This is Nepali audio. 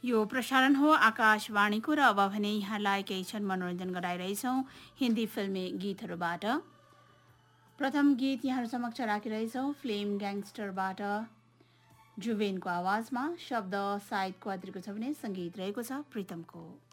यो प्रसारण हो आकाशवाणीको र अब भने यहाँलाई केही क्षण मनोरञ्जन गराइरहेछौँ हिन्दी फिल्मी गीतहरूबाट। प्रथम गीत यहाँहरू समक्ष राखिरहेछौँ फिल्म ग्याङ्स्टरबाट जुबेनको आवाजमा। शब्द सायद क्वाद्रीको छ भने सङ्गीत रहेको छ प्रितमको।